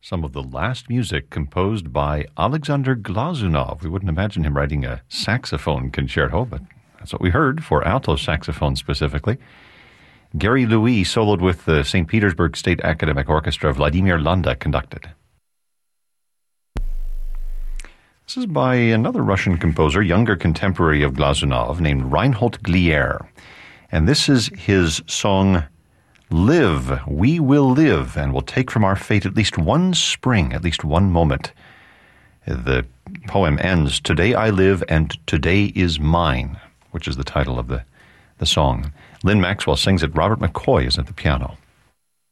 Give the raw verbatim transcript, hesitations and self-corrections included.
Some of the last music composed by Alexander Glazunov. We wouldn't imagine him writing a saxophone concerto, but that's what we heard for alto saxophone specifically. Gary Louis soloed with the Saint Petersburg State Academic Orchestra. Vladimir Landa conducted. This is by another Russian composer, younger contemporary of Glazunov, named Reinhold Glier. And this is his song, Live, We Will Live, and we'll take from our fate at least one spring, at least one moment. The poem ends, Today I live and today is mine, which is the title of the, the song. Lynn Maxwell sings it. Robert McCoy is at the piano.